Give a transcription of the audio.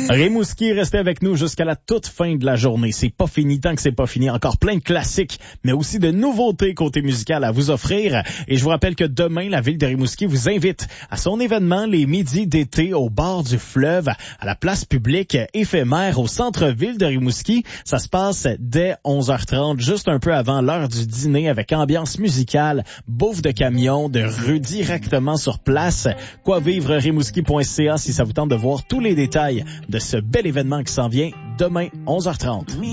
Rimouski, restez avec nous jusqu'à la toute fin de la journée. C'est pas fini tant que c'est pas fini. Encore plein de classiques, mais aussi de nouveautés côté musical à vous offrir. Et je vous rappelle que demain, la ville de Rimouski vous invite à son événement Les Midis d'été au bord du fleuve, à la place publique éphémère au centre-ville de Rimouski. Ça se passe dès 11h30, juste un peu avant l'heure du dîner, avec ambiance musicale, bouffe de camion, de rue directement sur place. Quovivre-rimouski.ca si ça vous tente de voir tous les détails de ce bel événement qui s'en vient demain 11h30.